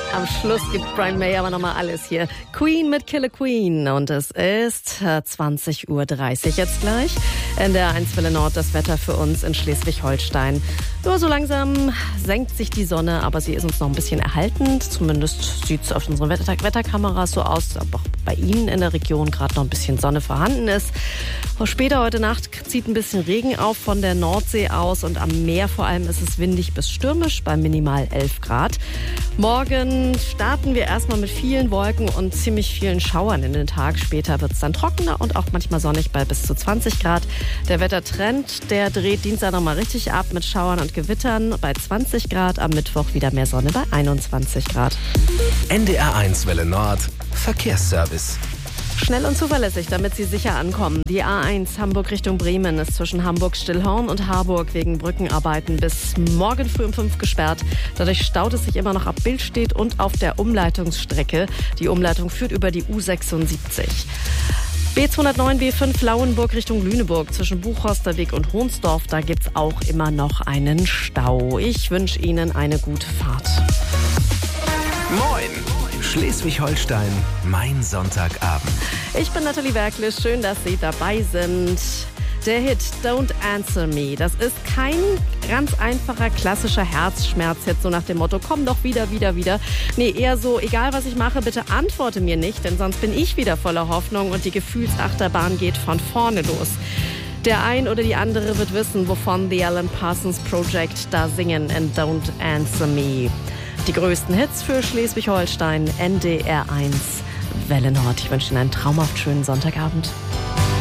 Am Schluss gibt Brian May aber nochmal alles hier. Queen mit Killer Queen. Und es ist 20:30 Uhr jetzt gleich. In der 1 Welle Nord das Wetter für uns in Schleswig-Holstein. Nur so langsam senkt sich die Sonne, aber sie ist uns noch ein bisschen erhalten. Zumindest sieht es auf unseren Wetterkameras so aus, aber auch bei Ihnen in der Region gerade noch ein bisschen Sonne vorhanden ist. Später heute Nacht zieht ein bisschen Regen auf von der Nordsee aus und am Meer vor allem ist es windig bis stürmisch bei minimal 11 Grad. Morgen starten wir erstmal mit vielen Wolken und ziemlich vielen Schauern in den Tag. Später wird es dann trockener und auch manchmal sonnig bei bis zu 20 Grad. Der Wettertrend, der dreht Dienstag nochmal richtig ab mit Schauern und Gewittern bei 20 Grad. Am Mittwoch wieder mehr Sonne bei 21 Grad. NDR 1 Welle Nord Verkehrsservice. Schnell und zuverlässig, damit Sie sicher ankommen. Die A1 Hamburg Richtung Bremen ist zwischen Hamburg-Stillhorn und Harburg wegen Brückenarbeiten bis morgen früh um 5 gesperrt. Dadurch staut es sich immer noch ab Billstedt und auf der Umleitungsstrecke. Die Umleitung führt über die U76. B209 B5 Lauenburg Richtung Lüneburg zwischen Buchhorsterweg und Hohnsdorf. Da gibt's auch immer noch einen Stau. Ich wünsche Ihnen eine gute Fahrt. Moin! Schleswig-Holstein, mein Sonntagabend. Ich bin Nathalie Werkle, schön, dass Sie dabei sind. Der Hit Don't Answer Me, das ist kein ganz einfacher, klassischer Herzschmerz-Hit, so nach dem Motto, komm doch wieder. Nee, eher so, egal was ich mache, bitte antworte mir nicht, denn sonst bin ich wieder voller Hoffnung und die Gefühlsachterbahn geht von vorne los. Der ein oder die andere wird wissen, wovon The Alan Parsons Project da singen in Don't Answer Me. Die größten Hits für Schleswig-Holstein, NDR 1 Welle Nord. Ich wünsche Ihnen einen traumhaft schönen Sonntagabend.